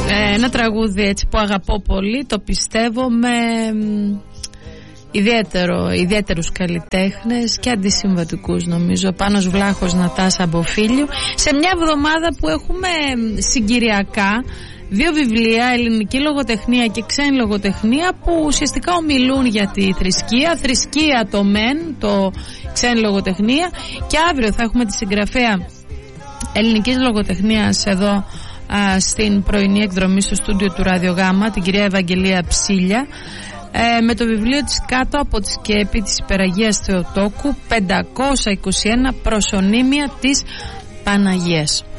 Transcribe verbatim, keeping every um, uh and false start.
ένα τραγούδι έτσι που αγαπώ πολύ, το πιστεύω, με ιδιαίτερο, ιδιαίτερους καλλιτέχνες και αντισυμβατικούς, νομίζω. Πάνος Βλάχος, Νατάσα Αμποφίλιου, σε μια εβδομάδα που έχουμε συγκυριακά δύο βιβλία, ελληνική λογοτεχνία και ξένη λογοτεχνία, που ουσιαστικά ομιλούν για τη θρησκεία. Θρησκεία το μεν, το ξένη λογοτεχνία. Και αύριο θα έχουμε τη συγγραφέα ελληνικής λογοτεχνίας εδώ α, στην πρωινή εκδρομή στο στούντιο του Ραδιογάμα, την κυρία Ευαγγελία Ψήλια, ε, με το βιβλίο της «Κάτω από τη σκέπη» της Υπεραγίας Θεοτόκου, πεντακόσια είκοσι ένα προσωνύμια της Παναγίας.